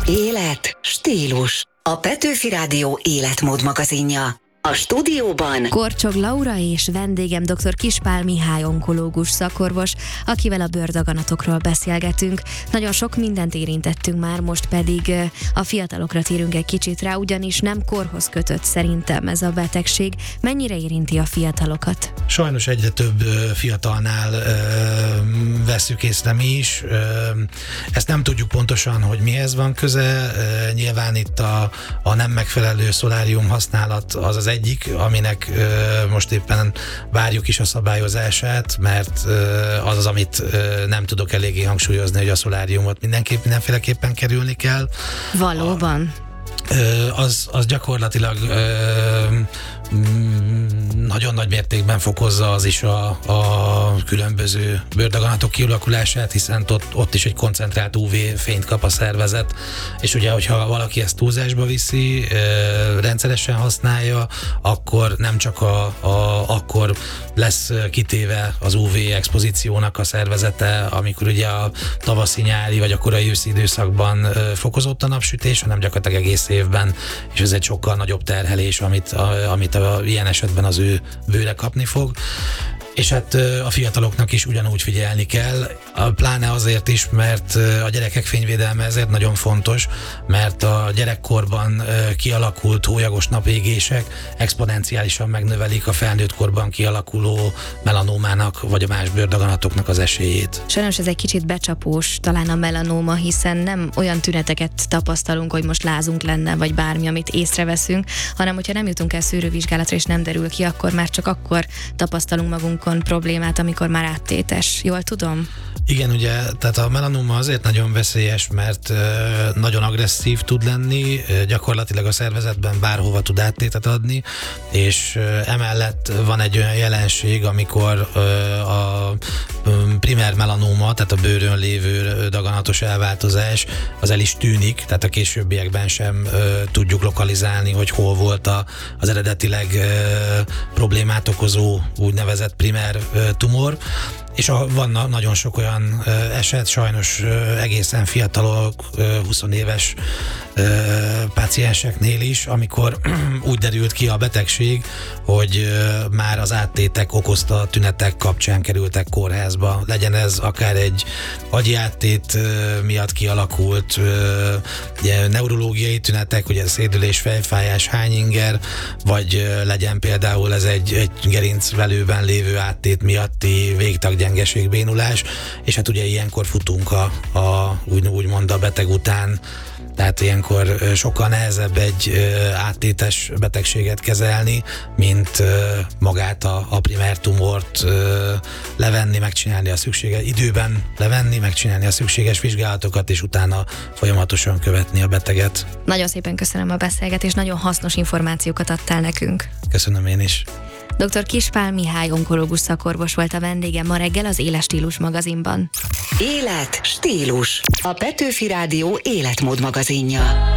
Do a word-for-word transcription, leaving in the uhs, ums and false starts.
Élet, stílus. A Petőfi Rádió életmód magazinja. A stúdióban Korcsog Laura és vendégem dr. Kispál Mihály onkológus szakorvos, akivel a bőrdaganatokról beszélgetünk. Nagyon sok mindent érintettünk már, most pedig a fiatalokra térünk egy kicsit rá, ugyanis nem korhoz kötött szerintem ez a betegség. Mennyire érinti a fiatalokat? Sajnos egyre több fiatalnál ö, vesszük észre mi is. Ö, ezt nem tudjuk pontosan, hogy mihez van köze. Ö, nyilván itt a, a nem megfelelő szolárium használat az az egyik, aminek ö, most éppen várjuk is a szabályozását, mert ö, az az, amit ö, nem tudok eléggé hangsúlyozni, hogy a szoláriumot mindenképp mindenféleképpen kerülni kell. Valóban. Ö, az, az gyakorlatilag ö, nagyon nagy mértékben fokozza az is a, a különböző bőrdaganatok kialakulását, hiszen ott, ott is egy koncentrált ú vé fényt kap a szervezet, és ugye, hogyha valaki ezt túlzásba viszi, ö, rendszeresen használja, akkor nem csak a, a, akkor lesz kitéve az ú vé expozíciónak a szervezete, amikor ugye a tavaszi, nyári vagy a korai őszi időszakban ö, fokozott a napsütés, hanem gyakorlatilag egész évben, és ez egy sokkal nagyobb terhelés, amit, a, amit a, ilyen esetben az ő bőre kapni fog. És hát a fiataloknak is ugyanúgy figyelni kell, pláne azért is, mert a gyerekek fényvédelme ezért nagyon fontos, mert a gyerekkorban kialakult hólyagos napégések exponenciálisan megnövelik a felnőtt korban kialakuló melanómának vagy a más bőrdaganatoknak az esélyét. Sajnos ez egy kicsit becsapós talán a melanóma, hiszen nem olyan tüneteket tapasztalunk, hogy most lázunk lenne, vagy bármi, amit észreveszünk, hanem hogyha nem jutunk el szűrővizsgálatra és nem derül ki, akkor már csak akkor tapasztalunk magunk problémát, amikor már áttétes. Jól tudom? Igen, ugye, tehát a melanóma azért nagyon veszélyes, mert uh, nagyon agresszív tud lenni, uh, gyakorlatilag a szervezetben bárhova tud áttétet adni, és uh, emellett van egy olyan jelenség, amikor uh, a um, primer melanóma, tehát a bőrön lévő daganatos elváltozás, az el is tűnik, tehát a későbbiekben sem uh, tudjuk lokalizálni, hogy hol volt a, az eredetileg uh, problémát okozó úgynevezett primer uh, tumor, és a, van nagyon sok olyan ö, eset, sajnos ö, egészen fiatalok, ö, húsz éves ö, pácienseknél is, amikor úgy derült ki a betegség, hogy ö, már az áttétek okozta tünetek kapcsán kerültek kórházba. Legyen ez akár egy agyi áttét ö, miatt kialakult ö, ugye, neurológiai tünetek, ugye szédülés, fejfájás, hányinger, vagy ö, legyen például ez egy, egy gerincvelőben lévő áttét miatti végtag gyengeség, bénulás, és hát ugye ilyenkor futunk a, a úgy, úgymond a beteg után, tehát ilyenkor sokkal nehezebb egy áttétes betegséget kezelni, mint magát a, a primer tumort levenni, megcsinálni a szükséges időben, levenni, megcsinálni a szükséges vizsgálatokat, és utána folyamatosan követni a beteget. Nagyon szépen köszönöm a beszélgetést, nagyon hasznos információkat adtál nekünk. Köszönöm én is. doktor Kispál Mihály onkológus szakorvos volt a vendégem ma reggel az Éles Stílus magazinban. Élet, stílus. A Petőfi Rádió életmód magazinja.